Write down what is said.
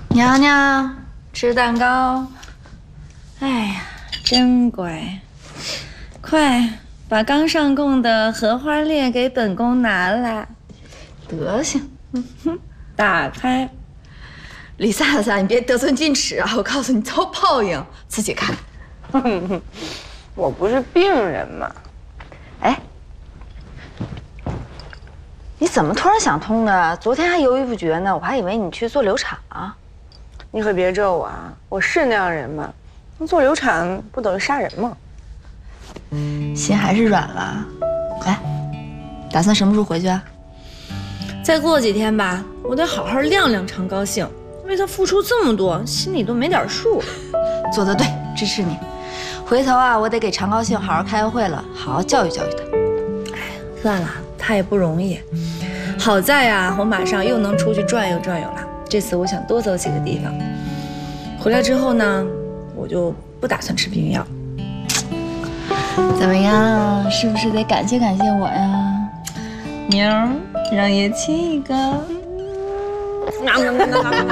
娘娘吃蛋糕。哎呀，真乖！快把刚上供的荷花列给本宫拿来。德行，打开。李飒飒，你别得寸进尺啊！我告诉你，遭报应，自己看。 我不是病人吗？ 哎，你怎么突然想通的？昨天还犹豫不决呢，我还以为你去做流产啊。 你可别咒我啊！我是那样人吗？做流产不等于杀人吗？ 心还是软了。哎，打算什么时候回去啊？ 再过几天吧，我得好好晾晾常高兴，为他付出这么多，心里都没点数。 做得对，支持你。回头啊，我得给常高兴好好开个会了，好好教育教育他。 哎，算了，他也不容易。好在呀，我马上又能出去转悠转悠了。这次我想多走几个地方。回来之后呢，我就不打算吃避孕药。 怎么样？是不是得感谢感谢我呀？妞儿，让爷亲一个。